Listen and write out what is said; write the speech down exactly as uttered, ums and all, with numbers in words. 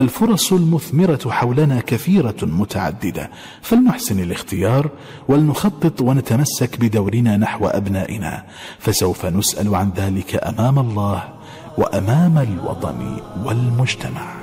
الفرص المثمرة حولنا كثيرة متعددة، فلنحسن الاختيار ولنخطط ونتمسك بدورنا نحو أبنائنا، فسوف نسأل عن ذلك أمام الله وأمام الوطن والمجتمع.